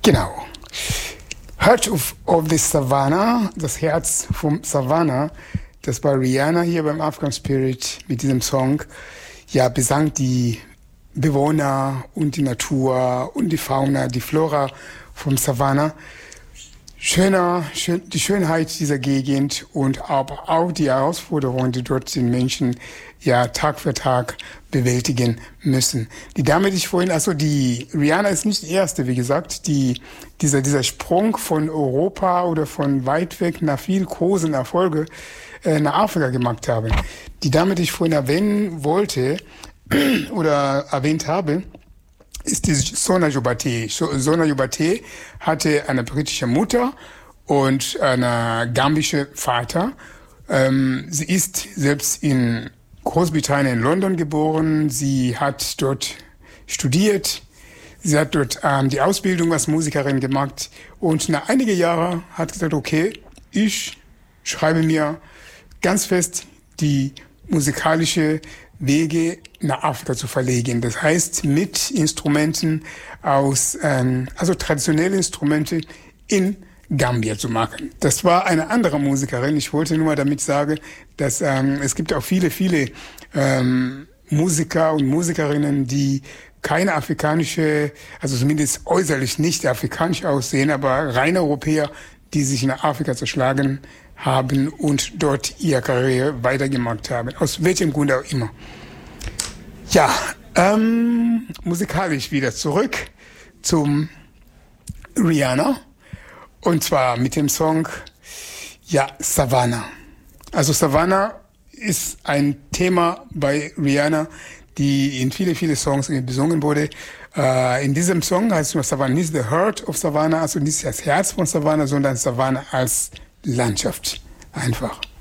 Genau. Heart of the Savannah, das Herz vom Savannah, das war Rihanna hier beim African Spirit mit diesem Song. Ja, besang die Bewohner und die Natur und die Fauna, die Flora vom Savannah. Die Schönheit dieser Gegend und aber auch die Herausforderungen, die dort den Menschen ja Tag für Tag bewältigen müssen. Die Dame, die ich vorhin, also die Rihanna ist nicht die erste, wie gesagt, dieser Sprung von Europa oder von weit weg nach viel großen Erfolge nach Afrika gemacht haben. Die Dame, die ich vorhin erwähnen wollte oder erwähnt habe, ist die Sona Jobate. Sona Jobate hatte eine britische Mutter und einen gambischen Vater. Sie ist selbst in Großbritannien in London geboren. Sie hat dort studiert. Sie hat dort die Ausbildung als Musikerin gemacht. Und nach einigen Jahren hat sie gesagt, okay, ich schreibe mir ganz fest die musikalische Wege nach Afrika zu verlegen. Das heißt, mit Instrumenten also traditionelle Instrumente in Gambia zu machen. Das war eine andere Musikerin. Ich wollte nur mal damit sagen, dass es gibt auch viele Musiker und Musikerinnen, die keine afrikanische, also zumindest äußerlich nicht afrikanisch aussehen, aber reine Europäer, die sich nach Afrika zerschlagen haben und dort ihre Karriere weitergemacht haben. Aus welchem Grund auch immer. Ja, musikalisch wieder zurück zum Rihanna. Und zwar mit dem Song, ja, Savannah. Also Savannah ist ein Thema bei Rihanna, die in viele Songs besungen wurde. In diesem Song heißt es nur Savannah, nicht the heart of Savannah, also nicht das Herz von Savannah, sondern Savannah als Landschaft. Einfach.